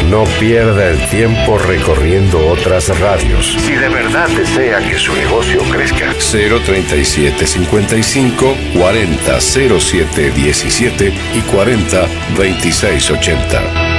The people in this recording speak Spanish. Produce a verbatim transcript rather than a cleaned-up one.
No pierda el tiempo recorriendo otras radios. Si de verdad desea que su negocio crezca. cero treinta y siete cincuenta y cinco cuarenta cero siete diecisiete y cuarenta veintiséis ochenta.